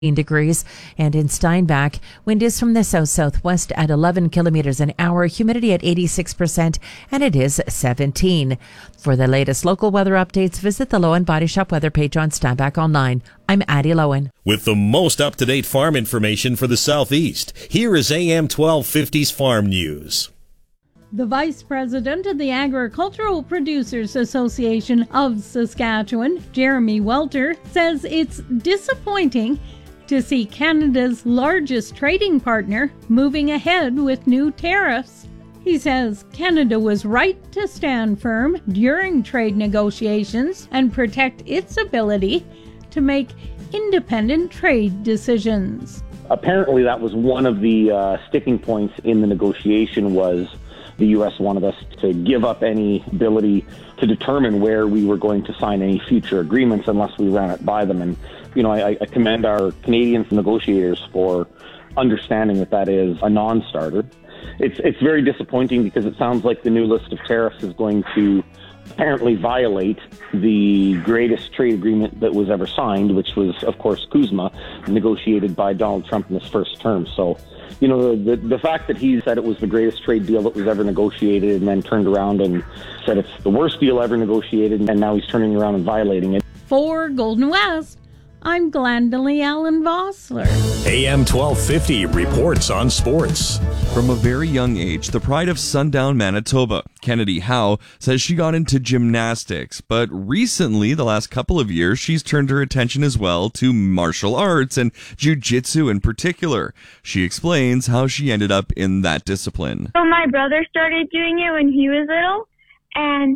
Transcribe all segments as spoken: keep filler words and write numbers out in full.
degrees, and in Steinbach, wind is from the south-southwest at eleven kilometers an hour, humidity at eighty-six percent, and it is seventeen. For the latest local weather updates, visit the Lowen Body Shop weather page on Steinbach Online. I'm Addie Lowen. With the most up-to-date farm information for the Southeast, here is A M twelve fifty's Farm News. The Vice President of the Agricultural Producers Association of Saskatchewan, Jeremy Welter, says it's disappointing to see Canada's largest trading partner moving ahead with new tariffs. He says Canada was right to stand firm during trade negotiations and protect its ability to make independent trade decisions. Apparently that was one of the uh, sticking points in the negotiation. Was the U S wanted us to give up any ability to determine where we were going to sign any future agreements unless we ran it by them. And, you know, I, I commend our Canadian negotiators for understanding that that is a non-starter. It's, it's very disappointing because it sounds like the new list of tariffs is going to apparently violate the greatest trade agreement that was ever signed, which was, of course, CUSMA, negotiated by Donald Trump in his first term. So, you know, the, the fact that he said it was the greatest trade deal that was ever negotiated and then turned around and said it's the worst deal ever negotiated, and now he's turning around and violating it. For Golden West, I'm Glendalee Allen Vossler. A M twelve fifty reports on sports. From a very young age, the pride of Sundown, Manitoba, Kennedy Howe, says she got into gymnastics, but recently, the last couple of years, she's turned her attention as well to martial arts and jiu-jitsu in particular. She explains how she ended up in that discipline. So my brother started doing it when he was little, and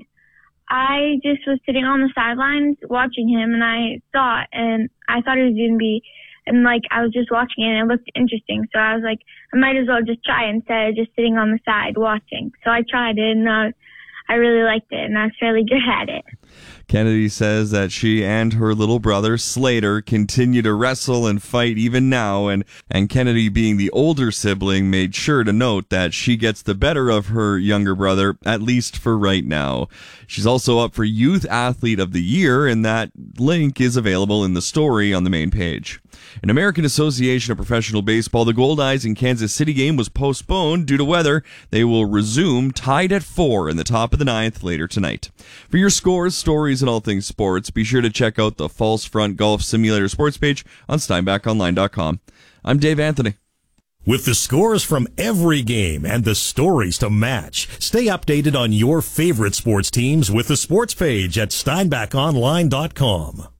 I just was sitting on the sidelines watching him, and I saw it, and I thought it was going to be, and like I was just watching it, and it looked interesting. So I was like, I might as well just try instead of just sitting on the side watching. So I tried it, and uh, I really liked it, and I was fairly good at it. Kennedy says that she and her little brother, Slater, continue to wrestle and fight even now, and, and Kennedy, being the older sibling, made sure to note that she gets the better of her younger brother, at least for right now. She's also up for Youth Athlete of the Year, and that link is available in the story on the main page. An American Association of Professional Baseball, the Goldeyes and Kansas City game was postponed due to weather. They will resume tied at four in the top of the ninth later tonight. For your scores, stories, and all things sports, be sure to check out the False Front Golf Simulator sports page on steinbach online dot com. I'm Dave Anthony. With the scores from every game and the stories to match, stay updated on your favorite sports teams with the sports page at steinbach online dot com.